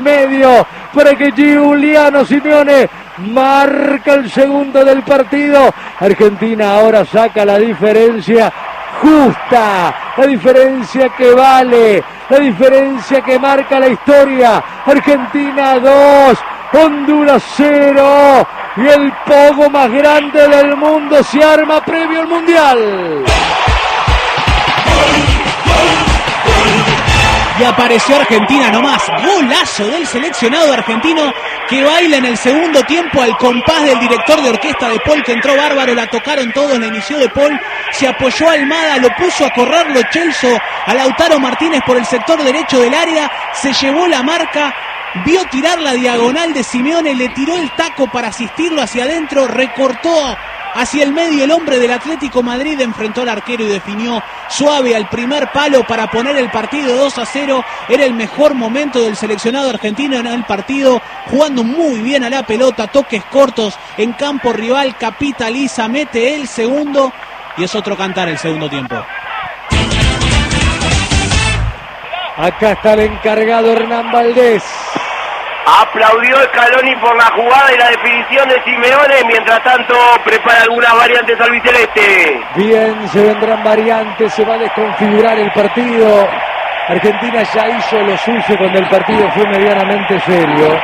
medio para que Giuliano Simeone marca el segundo del partido. Argentina ahora saca la diferencia justa, la diferencia que vale, la diferencia que marca la historia. Argentina 2, Honduras 0, y el pogo más grande del mundo se arma previo al Mundial. Y apareció Argentina nomás, golazo del seleccionado argentino que baila en el segundo tiempo al compás del director de orquesta de Paul, que entró bárbaro, la tocaron todos, la inició de Paul, se apoyó a Almada, lo puso a correr Lo Celso, a Lautaro Martínez por el sector derecho del área, se llevó la marca, vio tirar la diagonal de Simeone, le tiró el taco para asistirlo hacia adentro, recortó hacia el medio el hombre del Atlético Madrid, enfrentó al arquero y definió suave al primer palo para poner el partido 2-0. Era el mejor momento del seleccionado argentino en el partido, jugando muy bien a la pelota, toques cortos en campo rival, capitaliza, mete el segundo y es otro cantar el segundo tiempo. Acá está el encargado Hernán Valdés. Aplaudió Scaloni por la jugada y la definición de Simeone, mientras tanto prepara algunas variantes albiceleste. Bien, se vendrán variantes, se va a desconfigurar el partido. Argentina ya hizo lo suyo cuando el partido fue medianamente serio.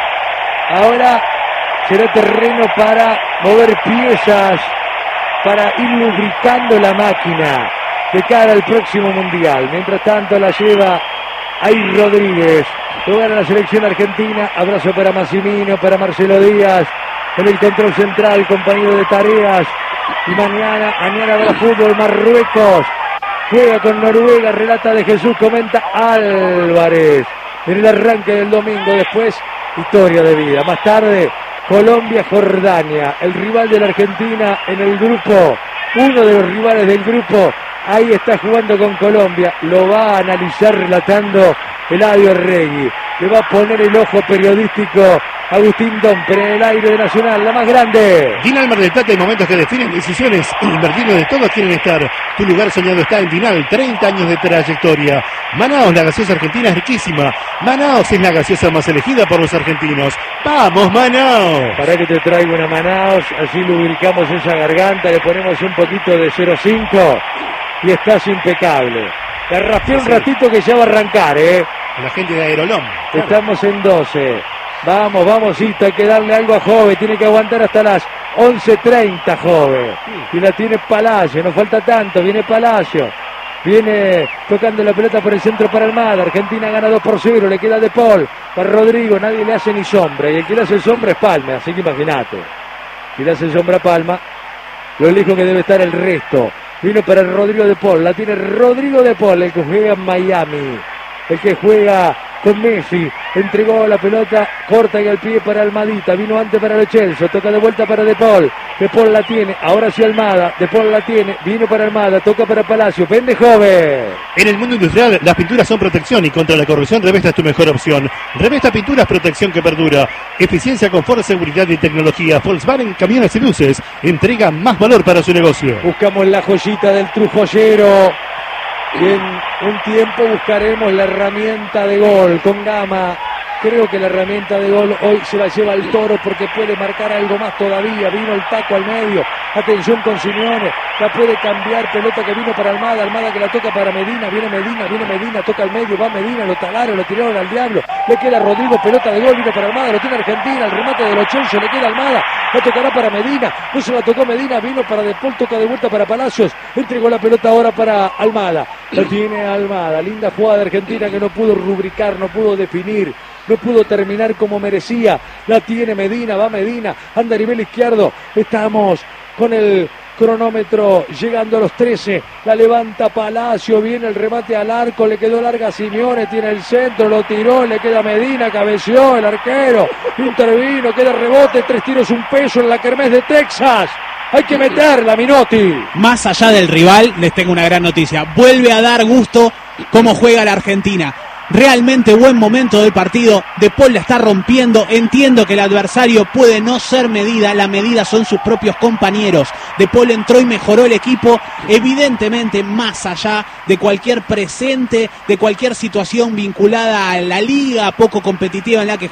Ahora será terreno para mover piezas, para ir lubricando la máquina de cara al próximo Mundial. Mientras tanto la lleva ahí Rodríguez. Jugar a la selección argentina, abrazo para Massimino, para Marcelo Díaz, en el control central, compañero de tareas. Y mañana habrá fútbol. Marruecos juega con Noruega, relata de Jesús, comenta Álvarez. En el arranque del domingo, después historia de vida. Más tarde, Colombia-Jordania, el rival de la Argentina en el grupo, uno de los rivales del grupo. Ahí está jugando con Colombia, lo va a analizar relatando Eladio Arregui. Le va a poner el ojo periodístico Agustín Domper en el aire de Nacional, la más grande. Dinal Mar del Plata, hay momentos que definen decisiones. Invertidos de todos quieren estar. Tu lugar soñado está en Dinal, 30 años de trayectoria. Manaos, la gaseosa argentina es riquísima. Manaos es la gaseosa más elegida por los argentinos. ¡Vamos, Manaos! Para que te traiga una Manaos, así lubricamos esa garganta, le ponemos un poquito de 0,5 y estás impecable. Te raspé un ratito que ya va a arrancar, La gente de Aerolom. Claro. Estamos en 12. Vamos, Hito, hay que darle algo a Jove, tiene que aguantar hasta las 11:30, Jove. Y la tiene Palacio, no falta tanto, viene Palacio. Viene tocando la pelota por el centro para Almada. Argentina gana 2-0, le queda De Paul. Para Rodrigo, nadie le hace ni sombra. Y el que le hace sombra es Palma, así que imagínate. Si le hace sombra a Palma, lo lejos que debe estar el resto. Vino para Rodrigo De Paul, la tiene Rodrigo De Paul, el que juega en Miami, el que juega con Messi, entregó la pelota corta y al pie para Almadita, vino antes para Lo Celso, toca de vuelta para De Paul la tiene, ahora sí Almada, De Paul la tiene, vino para Almada, toca para Palacio, vende Jove. En el mundo industrial, las pinturas son protección y contra la corrosión Revesta es tu mejor opción. Revesta Pinturas, protección que perdura, eficiencia, confort, seguridad y tecnología. Volkswagen Camiones y Luces, entrega más valor para su negocio. Buscamos la joyita del Trujollero. Y en un tiempo buscaremos la herramienta de gol con Gama. Creo que la herramienta de gol hoy se la lleva el Toro porque puede marcar algo más todavía. Vino el taco al medio. Atención con Simeone. La puede cambiar. Pelota que vino para Almada. Almada que la toca para Medina. Viene Medina. Toca al medio. Va Medina. Lo talaron. Lo tiraron al diablo. Le queda Rodrigo. Pelota de gol. Vino para Almada. Lo tiene Argentina. El remate de Lo Celso. Le queda Almada. La tocará para Medina. No se la tocó Medina. Vino para De Paul. Toca de vuelta para Palacios. Entregó la pelota ahora para Almada. La tiene Almada. Linda jugada de Argentina que no pudo rubricar. No pudo definir. No pudo terminar como merecía. La tiene Medina, va Medina, anda a nivel izquierdo. Estamos con el cronómetro llegando a los 13. La levanta Palacio, viene el remate al arco, le quedó larga a Simeone, tiene el centro, lo tiró, le queda Medina, cabeció el arquero, intervino, queda rebote, 3 tiros, un peso en la kermés de Texas. Hay que meterla, Minotti. Más allá del rival, les tengo una gran noticia. Vuelve a dar gusto cómo juega la Argentina. Realmente buen momento del partido. De Paul la está rompiendo. Entiendo que el adversario puede no ser medida. La medida son sus propios compañeros. De Paul entró y mejoró el equipo. Evidentemente, más allá de cualquier presente, de cualquier situación vinculada a la liga poco competitiva en la que